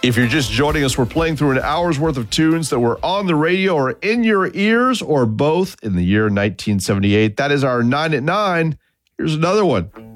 If you're just joining us, we're playing through an hour's worth of tunes that were on the radio or in your ears or both in the year 1978. That is our 9 at 9. Here's another one.